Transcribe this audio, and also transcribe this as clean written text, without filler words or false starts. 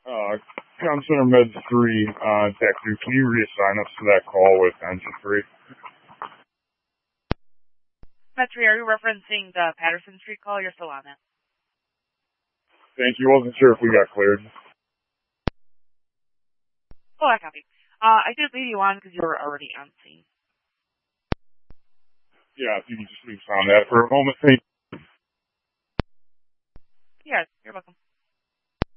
Uh, Counselor Med 3, Dexter, can you reassign us to that call with Engine 3? Med 3, are you referencing the Patterson Street call? You're still on it. Thank you. Wasn't sure if we got cleared. Oh, I copy. I did lead you on because you were already on scene. Yeah, if you can just leave us on that for a moment, thank you. Yeah, you're welcome.